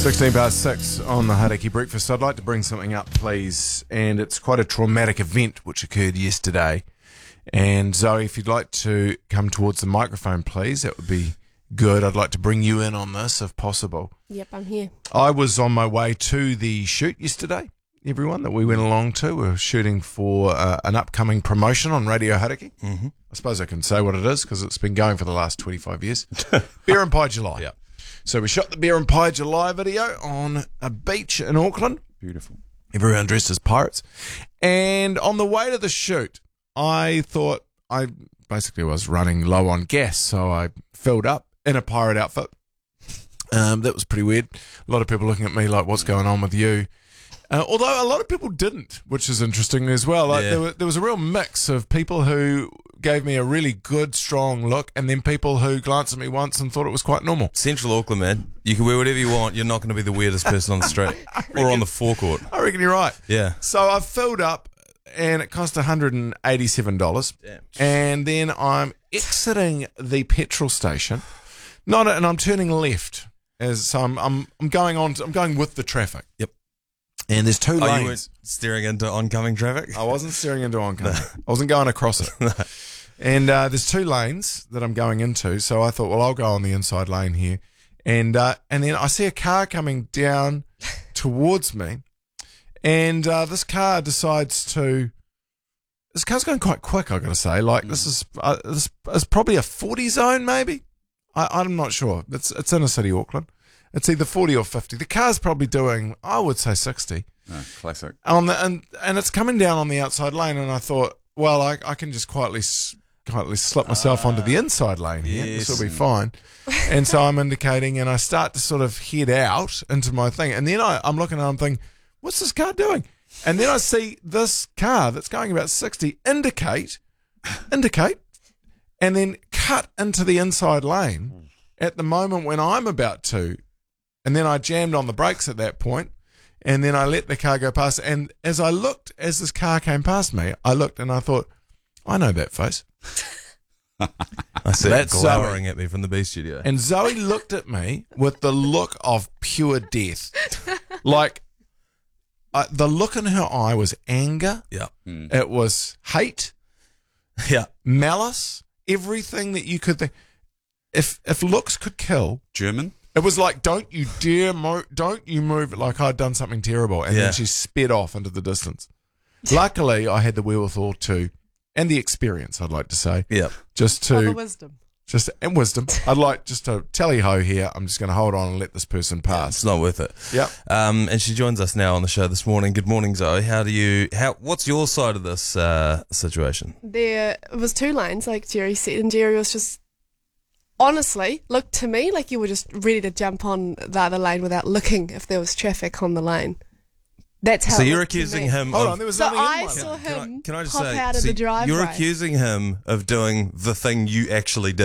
16 past 6 on the Hauraki Breakfast. I'd like to bring something up, please, and it's quite a traumatic event which occurred yesterday. And Zoe, if you'd like to come towards the microphone, please, that would be good. I'd like to bring you in on this, if possible. Yep, I'm here. I was on my way to the shoot yesterday, everyone, that we went along to. We were shooting for an upcoming promotion on Radio Hauraki. Mm-hmm. I suppose I can say what it is because it's been going for the last 25 years. Beer and Pie July. Yep. So we shot the Beer and Pie July video on a beach in Auckland. Beautiful. Everyone dressed as pirates. And on the way to the shoot, I thought I basically was running low on gas, so I filled up in a pirate outfit. That was pretty weird. A lot of people looking at me like, what's going on with you? Although a lot of people didn't, which is interesting as well. Like there was a real mix of people who gave me a really good, strong look, and then people who glanced at me once and thought it was quite normal. Central Auckland, man. You can wear whatever you want. You're not going to be the weirdest person on the street or on the forecourt. I reckon you're right. Yeah. So I've filled up, and it cost $187. Damn. And then I'm exiting the petrol station, and I'm turning left. So I'm going with the traffic. Yep. And there's two lanes. You weren't staring into oncoming traffic? I wasn't staring into oncoming. I wasn't going across it. No. And there's two lanes that I'm going into. So I thought, well, I'll go on the inside lane here. And then I see a car coming down towards me. And this car's going quite quick, I've got to say. Like, this is probably a 40 zone, maybe. I'm not sure. It's inner city Auckland. It's either 40 or 50. The car's probably doing, I would say, 60. Oh, classic. And it's coming down on the outside lane, and I thought, well, I can just quietly slip myself onto the inside lane here. Yes. This will be fine. And so I'm indicating, and I start to sort of head out into my thing. And then I'm looking and I'm thinking, what's this car doing? And then I see this car that's going about 60 indicate, and then cut into the inside lane at the moment when I'm about to. And then I jammed on the brakes at that point, and then I let the car go past. And as this car came past me, I looked and I thought, I know that face. I see it That's glowering Zoe. at me from the B studio. And Zoe looked at me with the look of pure death. Like, the look in her eye was anger. Yeah. It was hate, Yeah. malice, everything that you could think. If looks could kill, German? it was like, don't you dare don't you move, like I'd done something terrible. And Yeah. then she sped off into the distance. Luckily, I had the wherewithal to, and the experience, I'd like to say, Yeah. The wisdom. and wisdom. I'd like just to tally-ho here. I'm just going to hold on and let this person It's pass. not worth it. Yep. And she joins us now on the show this morning. Good morning, Zoe. What's your side of this situation? There was two lanes, like Jerry said, and Jerry was just, honestly, looked to me like you were just ready to jump on the other lane without looking if there was traffic on the lane. That's how. So it you're looked to accusing me. him Hold of... on, there was So nothing in I one. saw him Can I just pop say, out of the driveway. you're accusing him of doing the thing you actually did.